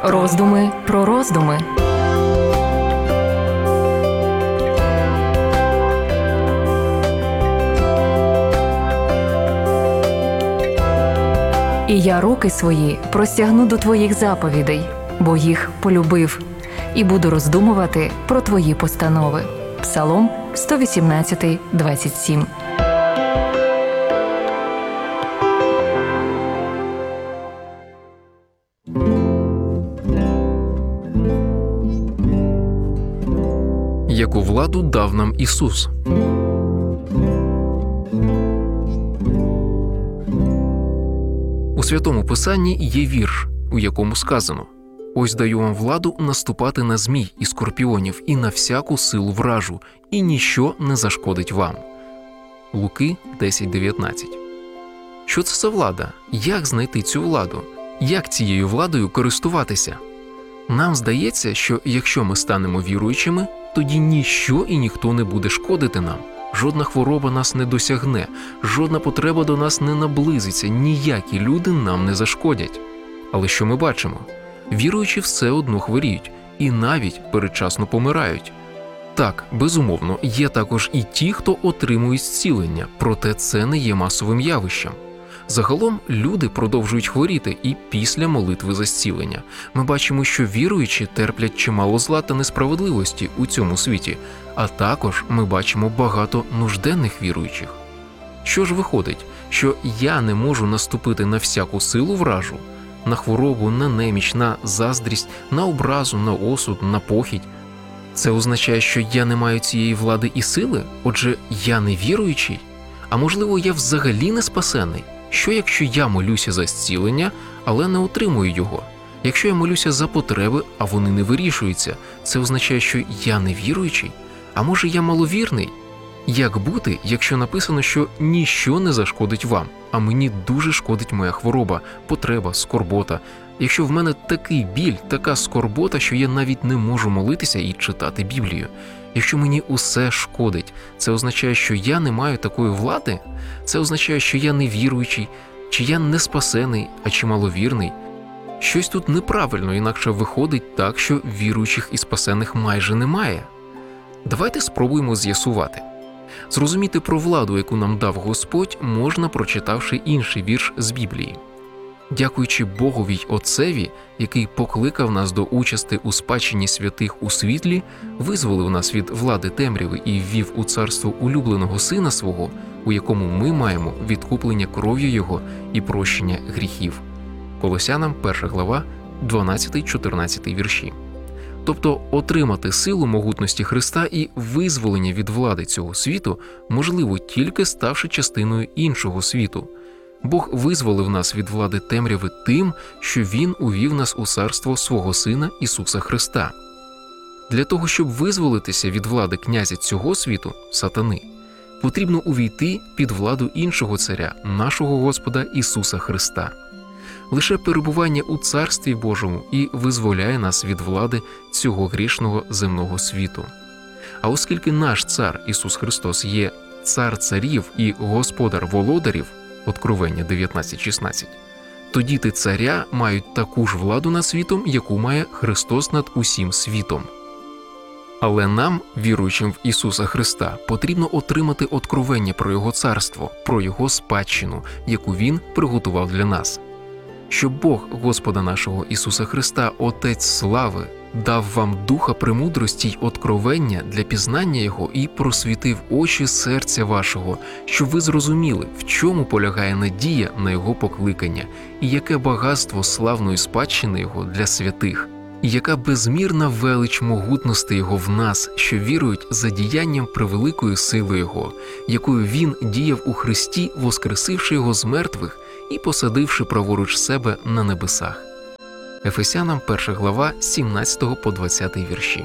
Роздуми про роздуми. І я руки свої простягну до твоїх заповідей, бо їх полюбив, і буду роздумувати про твої постанови. Псалом 118, 27. Яку владу дав нам Ісус? У Святому Писанні є вірш, у якому сказано: «Ось даю вам владу наступати на змій і скорпіонів і на всяку силу вражу, і ніщо не зашкодить вам». Луки 10:19. Що це за влада? Як знайти цю владу? Як цією владою користуватися? Нам здається, що якщо ми станемо віруючими, тоді ніщо і ніхто не буде шкодити нам. Жодна хвороба нас не досягне, жодна потреба до нас не наблизиться, ніякі люди нам не зашкодять. Але що ми бачимо? Віруючі все одно хворіють і навіть передчасно помирають. Так, безумовно, є також і ті, хто отримують зцілення, проте це не є масовим явищем. Загалом люди продовжують хворіти і після молитви за зцілення. Ми бачимо, що віруючі терплять чимало зла та несправедливості у цьому світі, а також ми бачимо багато нужденних віруючих. Що ж виходить, що я не можу наступити на всяку силу вражу? На хворобу, на неміч, на заздрість, на образу, на осуд, на похідь? Це означає, що я не маю цієї влади і сили? Отже, я не віруючий? А можливо, я взагалі не спасений? Що якщо я молюся за зцілення, але не отримую його? Якщо я молюся за потреби, а вони не вирішуються, це означає, що я не віруючий? А може я маловірний? Як бути, якщо написано, що ніщо не зашкодить вам, а мені дуже шкодить моя хвороба, потреба, скорбота? Якщо в мене такий біль, така скорбота, що я навіть не можу молитися і читати Біблію? Якщо мені усе шкодить, це означає, що я не маю такої влади? Це означає, що я не віруючий, чи я не спасений, а чи маловірний? Щось тут неправильно, інакше виходить так, що віруючих і спасених майже немає. Давайте спробуємо з'ясувати. Зрозуміти про владу, яку нам дав Господь, можна, прочитавши інший вірш з Біблії. Дякуючи Богові й Отцеві, який покликав нас до участи у спадщині святих у світлі, визволив нас від влади темряви і ввів у царство улюбленого Сина Свого, у якому ми маємо відкуплення кров'ю Його і прощення гріхів. Колосянам 1 глава, 12-14 вірші. Тобто отримати силу могутності Христа і визволення від влади цього світу можливо тільки ставши частиною іншого світу. Бог визволив нас від влади темряви тим, що Він увів нас у царство свого Сина Ісуса Христа. Для того, щоб визволитися від влади князя цього світу, сатани, потрібно увійти під владу іншого царя, нашого Господа Ісуса Христа. Лише перебування у Царстві Божому і визволяє нас від влади цього грішного земного світу. А оскільки наш цар Ісус Христос є цар царів і господар володарів, Откровення 19:16, то діти царя мають таку ж владу над світом, яку має Христос над усім світом. Але нам, віруючим в Ісуса Христа, потрібно отримати откровення про Його царство, про Його спадщину, яку Він приготував для нас. Щоб Бог Господа нашого Ісуса Христа, Отець слави, дав вам духа премудрості й откровення для пізнання Його і просвітив очі серця вашого, щоб ви зрозуміли, в чому полягає надія на Його покликання і яке багатство славної спадщини Його для святих, і яка безмірна велич могутності Його в нас, що вірують за діянням превеликої сили Його, якою Він діяв у Христі, воскресивши Його з мертвих і посадивши праворуч себе на небесах. Ефесянам 1 глава, 17-20 вірші.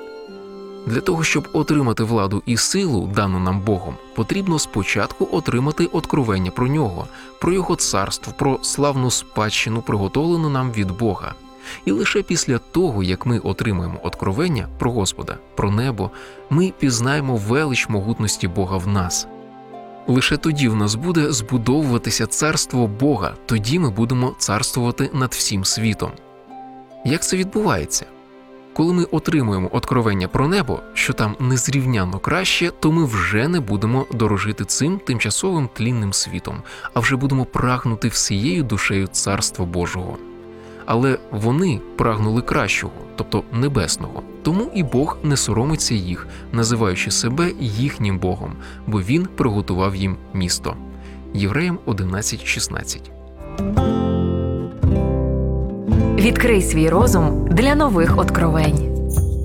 Для того, щоб отримати владу і силу, дану нам Богом, потрібно спочатку отримати откровення про Нього, про Його царство, про славну спадщину, приготовлену нам від Бога. І лише після того, як ми отримаємо откровення про Господа, про небо, ми пізнаємо велич могутності Бога в нас. Лише тоді в нас буде збудовуватися царство Бога, тоді ми будемо царствувати над всім світом. Як це відбувається? Коли ми отримуємо откровення про небо, що там незрівнянно краще, то ми вже не будемо дорожити цим тимчасовим тлінним світом, а вже будемо прагнути всією душею Царства Божого. Але вони прагнули кращого, тобто небесного, тому і Бог не соромиться їх, називаючи себе їхнім Богом, бо Він приготував їм місто. Євреям 11:16. Відкрий свій розум для нових откровень.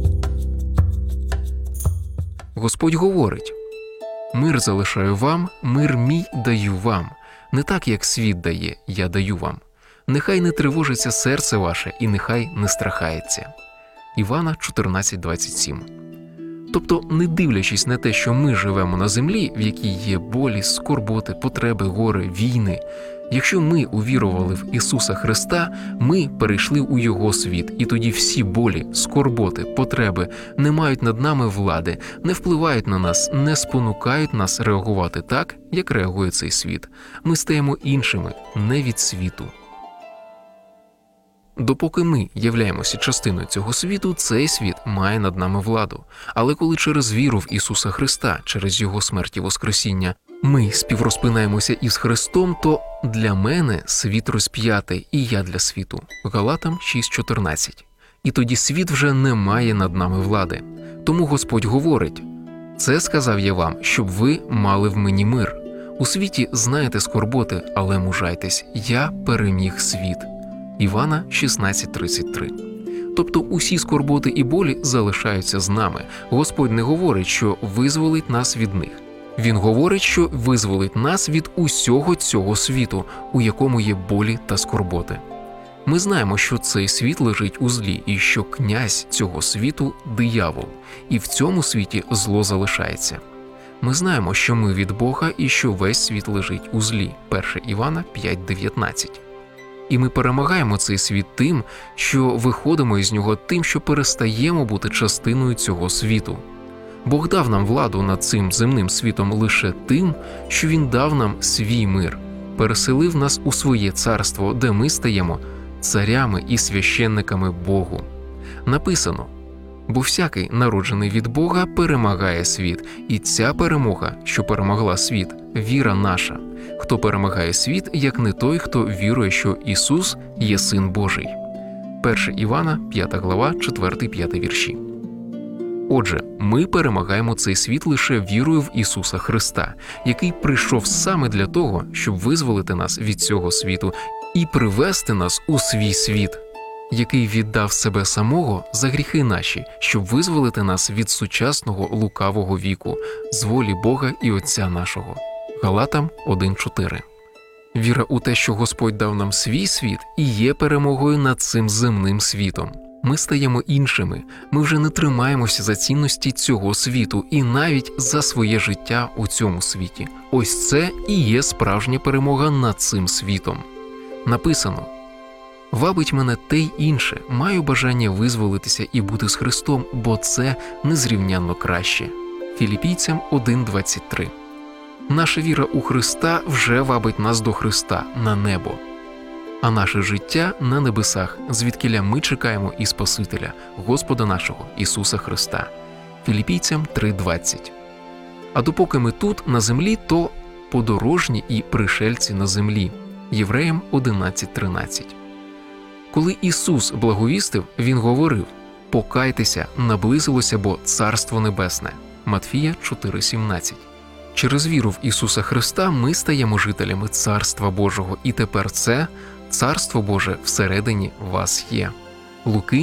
Господь говорить: «Мир залишаю вам, мир мій даю вам. Не так, як світ дає, я даю вам. Нехай не тривожиться серце ваше і нехай не страхається». Івана 14:27. Тобто, не дивлячись на те, що ми живемо на землі, в якій є болі, скорботи, потреби, горе, війни, якщо ми увірували в Ісуса Христа, ми перейшли у Його світ, і тоді всі болі, скорботи, потреби не мають над нами влади, не впливають на нас, не спонукають нас реагувати так, як реагує цей світ. Ми стаємо іншими, не від світу. Допоки ми являємося частиною цього світу, цей світ має над нами владу. Але коли через віру в Ісуса Христа, через Його смерть і воскресіння, ми співрозпинаємося із Христом, то для мене світ розп'ятий, і я для світу. Галатам 6:14. І тоді світ вже не має над нами влади. Тому Господь говорить: «Це сказав я вам, щоб ви мали в мені мир. У світі знаєте скорботи, але мужайтесь, я переміг світ». Івана 16:33. Тобто усі скорботи і болі залишаються з нами. Господь не говорить, що визволить нас від них. Він говорить, що визволить нас від усього цього світу, у якому є болі та скорботи. Ми знаємо, що цей світ лежить у злі, і що князь цього світу – диявол, і в цьому світі зло залишається. Ми знаємо, що ми від Бога і що весь світ лежить у злі. 1 Івана 5:19. І ми перемагаємо цей світ тим, що виходимо із нього тим, що перестаємо бути частиною цього світу. Бог дав нам владу над цим земним світом лише тим, що Він дав нам свій мир, переселив нас у своє царство, де ми стаємо царями і священниками Богу. Написано: «Бо всякий, народжений від Бога, перемагає світ, і ця перемога, що перемогла світ, віра наша. Хто перемагає світ, як не той, хто вірує, що Ісус є Син Божий». 1 Івана, 5 глава, 4-5 вірші. Отже, ми перемагаємо цей світ лише вірою в Ісуса Христа, який прийшов саме для того, щоб визволити нас від цього світу і привести нас у свій світ, який віддав себе самого за гріхи наші, щоб визволити нас від сучасного лукавого віку, з волі Бога і Отця нашого. Галатам 1:4. Віра у те, що Господь дав нам свій світ, і є перемогою над цим земним світом. Ми стаємо іншими, ми вже не тримаємося за цінності цього світу і навіть за своє життя у цьому світі. Ось це і є справжня перемога над цим світом. Написано: «Вабить мене те й інше, маю бажання визволитися і бути з Христом, бо це незрівнянно краще». Філіппійцям 1:23. Наша віра у Христа вже вабить нас до Христа, на небо. А наше життя на небесах, звідкіля ми чекаємо і Спасителя, Господа нашого Ісуса Христа. Філіппійцям 3:20. А допоки ми тут, на землі, то подорожні і пришельці на землі. Євреям 11:13. Коли Ісус благовістив, Він говорив: «Покайтеся, наблизилося, бо Царство Небесне». Матфія 4:17. Через віру в Ісуса Христа ми стаємо жителями Царства Божого, і тепер це Царство Боже всередині вас є. Луки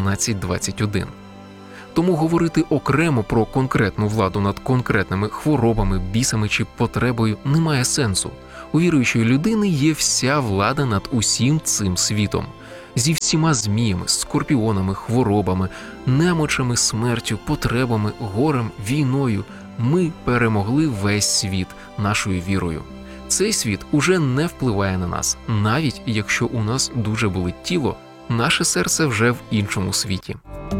17:21. Тому говорити окремо про конкретну владу над конкретними хворобами, бісами чи потребою немає сенсу. У віруючої людини є вся влада над усім цим світом. Зі всіма зміями, скорпіонами, хворобами, немочами, смертю, потребами, горем, війною ми перемогли весь світ нашою вірою. Цей світ уже не впливає на нас, навіть якщо у нас дуже болить тіло, наше серце вже в іншому світі.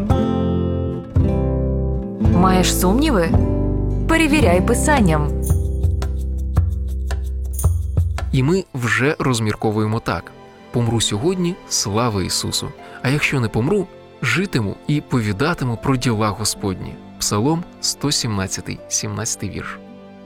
Маєш сумніви? Перевіряй Писанням. І ми вже розмірковуємо так. помру сьогодні – слава Ісусу, а якщо не помру, житиму і повідатиму про діла Господні. Псалом 117, 17 вірш.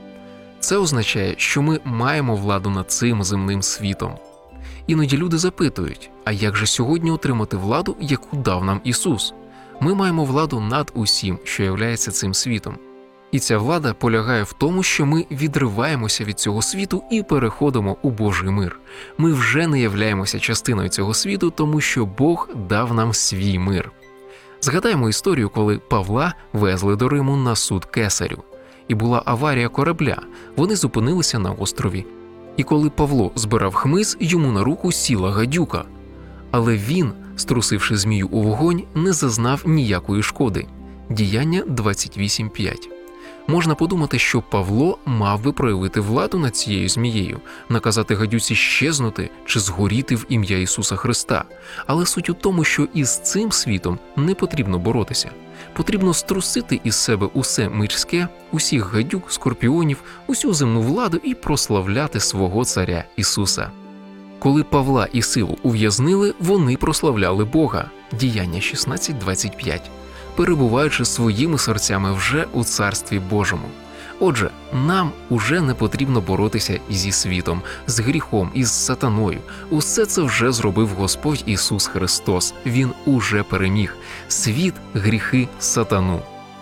Це означає, що ми маємо владу над цим земним світом. Іноді люди запитують, а як же сьогодні отримати владу, яку дав нам Ісус? Ми маємо владу над усім, що являється цим світом. І ця влада полягає в тому, що ми відриваємося від цього світу і переходимо у Божий мир. Ми вже не являємося частиною цього світу, тому що Бог дав нам свій мир. Згадаємо історію, коли Павла везли до Риму на суд кесарю. І була аварія корабля, вони зупинилися на острові. І коли Павло збирав хмиз, йому на руку сіла гадюка. Але він, струсивши змію у вогонь, не зазнав ніякої шкоди. Діяння 28.5. Можна подумати, що Павло мав би проявити владу над цією змією, наказати гадюці щезнути чи згоріти в ім'я Ісуса Христа. Але суть у тому, що із цим світом не потрібно боротися. Потрібно струсити із себе усе мирське, усіх гадюк, скорпіонів, усю земну владу і прославляти свого царя Ісуса. Коли Павла і Силу ув'язнили, вони прославляли Бога. Діяння 16.25. Перебуваючи своїми серцями вже у Царстві Божому. Отже, нам уже не потрібно боротися зі світом, з гріхом, із сатаною. Усе це вже зробив Господь Ісус Христос. Він уже переміг світ, гріхи, сатану.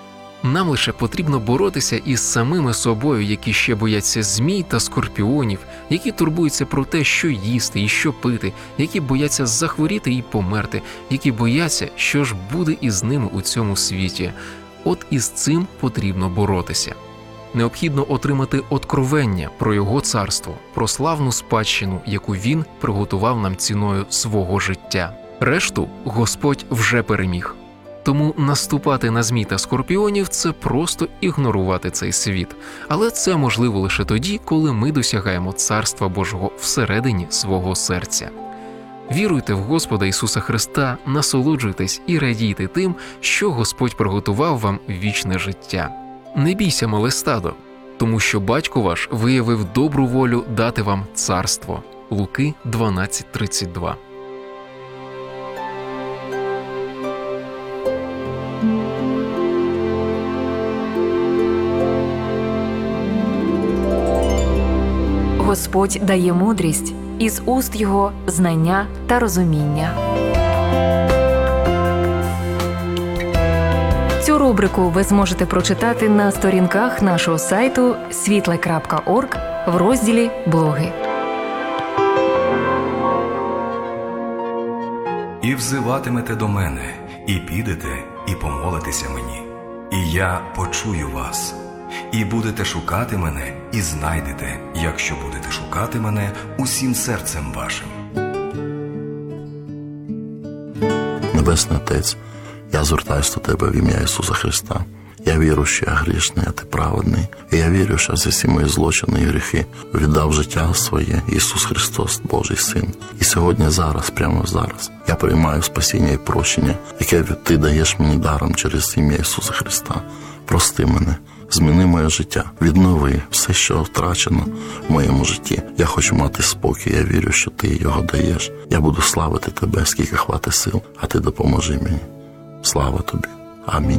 Нам лише потрібно боротися із самими собою, які ще бояться змій та скорпіонів, які турбуються про те, що їсти і що пити, які бояться захворіти і померти, які бояться, що ж буде із ними у цьому світі. От із цим потрібно боротися. Необхідно отримати откровення про Його царство, про славну спадщину, яку Він приготував нам ціною свого життя. Решту Господь вже переміг. Тому наступати на змій та скорпіонів – це просто ігнорувати цей світ. Але це можливо лише тоді, коли ми досягаємо Царства Божого всередині свого серця. Віруйте в Господа Ісуса Христа, насолоджуйтесь і радійте тим, що Господь приготував вам вічне життя. Не бійся, мале стадо, тому що Батько ваш виявив добру волю дати вам царство. Луки 12:32. Господь дає мудрість, із уст Його знання та розуміння. Цю рубрику ви зможете прочитати на сторінках нашого сайту світле.орг в розділі «Блоги». «І взиватимете до мене, і підете, і помолитеся мені, і я почую вас. І будете шукати мене, і знайдете, якщо будете шукати мене усім серцем вашим». Небесний Отець, я звертаюся до Тебе в ім'я Ісуса Христа. Я вірю, що я грішний, а Ти праведний. І я вірю, що за всі мої злочини і гріхи віддав життя своє Ісус Христос, Божий Син. І сьогодні, зараз, прямо зараз, я приймаю спасіння і прощення, яке Ти даєш мені даром через ім'я Ісуса Христа. Прости мене, зміни моє життя, віднови все, що втрачено в моєму житті. Я хочу мати спокій, я вірю, що Ти його даєш. Я буду славити Тебе, скільки хватить сил, а Ти допоможи мені. Слава Тобі. Амінь.